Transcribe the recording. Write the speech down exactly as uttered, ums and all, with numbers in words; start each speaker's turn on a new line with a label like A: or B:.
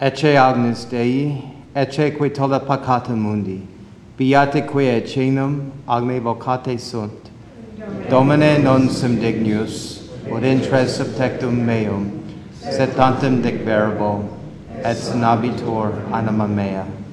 A: Ecce agnus Dei, ecce que tolla peccata mundi, beate que ecenum agne vocate sunt. Domine non sum dignus, ut intres subtectum meum, sed tantum dic verbo, et sanabitur anima mea.